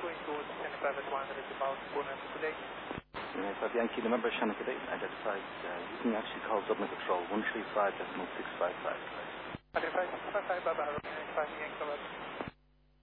going towards Chinook Private 100 about Bournemouth today. United Yankee, the member Chinook today, identified, you can actually call Dublin Control 135.655. Identified 655, bye-bye, United Yankee,